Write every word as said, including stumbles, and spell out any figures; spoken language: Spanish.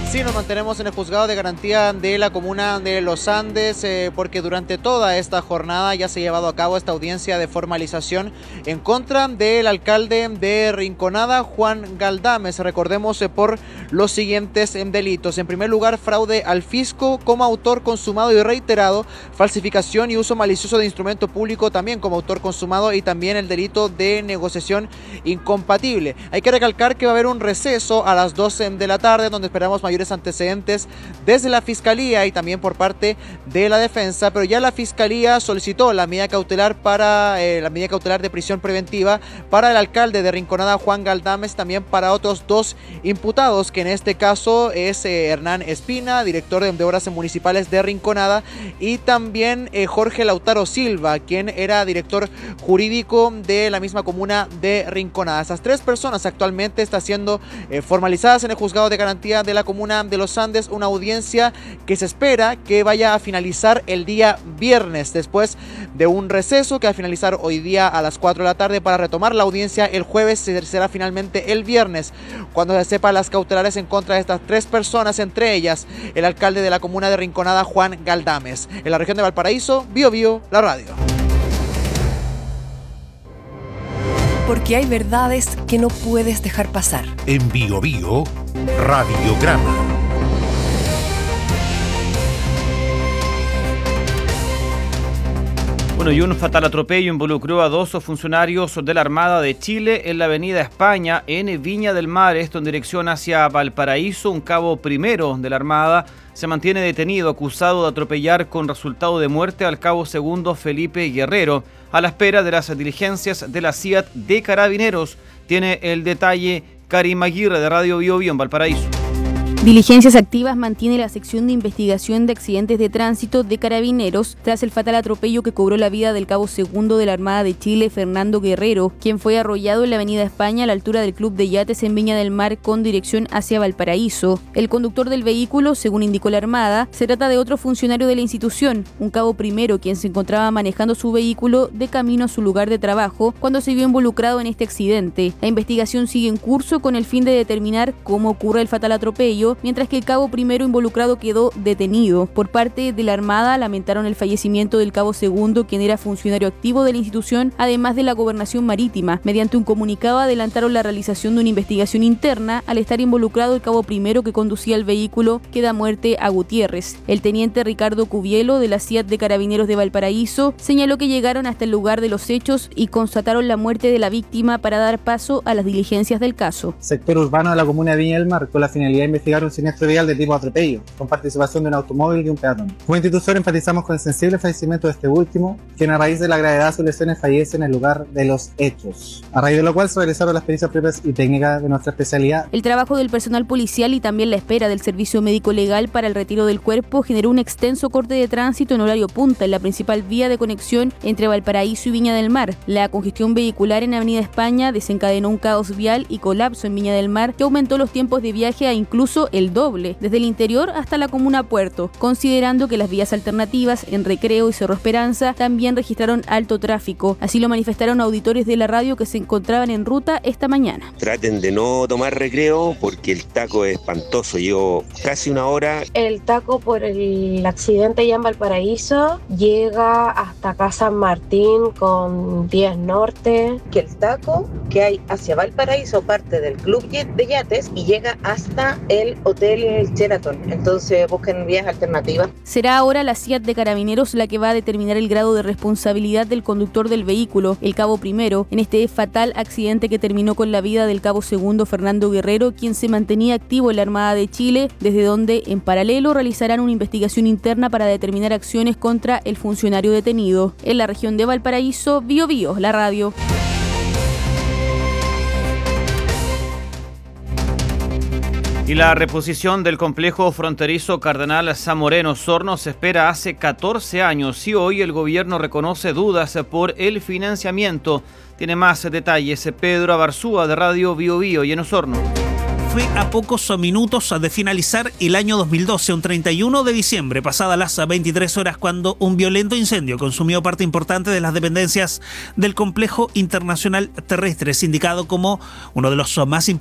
Sí, nos mantenemos en el juzgado de garantía de la comuna de Los Andes eh, porque durante toda esta jornada ya se ha llevado a cabo esta audiencia de formalización en contra del alcalde de Rinconada, Juan Galdames. Recordemos eh, por los siguientes eh, delitos. En primer lugar, fraude al fisco como autor consumado y reiterado, falsificación y uso malicioso de instrumento público también como autor consumado, y también el delito de negociación incompatible. Hay que recalcar que va a haber un receso a las doce de la tarde donde esperamos mayores antecedentes desde la Fiscalía y también por parte de la defensa, pero ya la Fiscalía solicitó la medida cautelar para eh, la medida cautelar de prisión preventiva para el alcalde de Rinconada, Juan Galdames, también para otros dos imputados, que en este caso es eh, Hernán Espina, director de, de Obras Municipales de Rinconada, y también eh, Jorge Lautaro Silva, quien era director jurídico de la misma comuna de Rinconada. Estas tres personas actualmente están siendo eh, formalizadas en el juzgado de garantía de la comuna de Los Andes, una audiencia que se espera que vaya a finalizar el día viernes, después de un receso que va a finalizar hoy día a las cuatro de la tarde para retomar la audiencia el jueves. Será finalmente el viernes cuando se sepa las cautelares en contra de estas tres personas, entre ellas el alcalde de la comuna de Rinconada, Juan Galdames. En la región de Valparaíso, Bio Bio, la radio. Porque hay verdades que no puedes dejar pasar. En Bio Bio, Radiograma. Bueno, y un fatal atropello involucró a dos funcionarios de la Armada de Chile en la avenida España, en Viña del Mar, esto en dirección hacia Valparaíso. Un cabo primero de la Armada se mantiene detenido, acusado de atropellar con resultado de muerte al cabo segundo Felipe Guerrero, a la espera de las diligencias de la C I A T de Carabineros. Tiene el detalle Karim Aguirre de Radio Bio Bio en Valparaíso. Diligencias activas mantiene la sección de investigación de accidentes de tránsito de Carabineros tras el fatal atropello que cobró la vida del cabo segundo de la Armada de Chile, Fernando Guerrero, quien fue arrollado en la avenida España a la altura del Club de Yates en Viña del Mar con dirección hacia Valparaíso. El conductor del vehículo, según indicó la Armada, se trata de otro funcionario de la institución, un cabo primero, quien se encontraba manejando su vehículo de camino a su lugar de trabajo cuando se vio involucrado en este accidente. La investigación sigue en curso con el fin de determinar cómo ocurre el fatal atropello, mientras que el cabo primero involucrado quedó detenido. Por parte de la Armada lamentaron el fallecimiento del cabo segundo, quien era funcionario activo de la institución, además de la Gobernación Marítima. Mediante un comunicado adelantaron la realización de una investigación interna al estar involucrado el cabo primero que conducía el vehículo que da muerte a Gutiérrez. El teniente Ricardo Cubielo de la C I A T de Carabineros de Valparaíso señaló que llegaron hasta el lugar de los hechos y constataron la muerte de la víctima para dar paso a las diligencias del caso. Sector urbano de la comuna de Viña del Mar, con la finalidad de investigar un siniestro vial de tipo atropello, con participación de un automóvil y un peatón. Como institución enfatizamos con el sensible fallecimiento de este último, quien a raíz de la gravedad de sus lesiones fallece en el lugar de los hechos, a raíz de lo cual se realizaron las pericias propias y técnicas de nuestra especialidad. El trabajo del personal policial y también la espera del servicio médico legal para el retiro del cuerpo generó un extenso corte de tránsito en horario punta en la principal vía de conexión entre Valparaíso y Viña del Mar. La congestión vehicular en Avenida España desencadenó un caos vial y colapso en Viña del Mar que aumentó los tiempos de viaje a incluso el doble, desde el interior hasta la comuna Puerto, considerando que las vías alternativas en Recreo y Cerro Esperanza también registraron alto tráfico. Así lo manifestaron auditores de la radio que se encontraban en ruta esta mañana. Traten de no tomar Recreo porque el taco es espantoso, llevo casi una hora. El taco por el accidente allá en Valparaíso llega hasta acá San Martín con diez Norte. Que el taco que hay hacia Valparaíso parte del Club de Yates y llega hasta el Hotel Sheraton, entonces busquen vías alternativas. Será ahora la C I A T de Carabineros la que va a determinar el grado de responsabilidad del conductor del vehículo, el cabo primero, en este fatal accidente que terminó con la vida del cabo segundo Fernando Guerrero, quien se mantenía activo en la Armada de Chile, desde donde en paralelo realizarán una investigación interna para determinar acciones contra el funcionario detenido. En la región de Valparaíso, Bio Bio, la radio. Y la reposición del complejo fronterizo Cardenal Zamorano Osorno se espera hace catorce años y hoy el gobierno reconoce dudas por el financiamiento. Tiene más detalles Pedro Abarzúa de Radio Bio Bio y en Osorno. Fue a pocos minutos de finalizar el año dos mil doce, un treinta y uno de diciembre, pasadas las veintitrés horas, cuando un violento incendio consumió parte importante de las dependencias del complejo internacional terrestre, sindicado como uno de los más importantes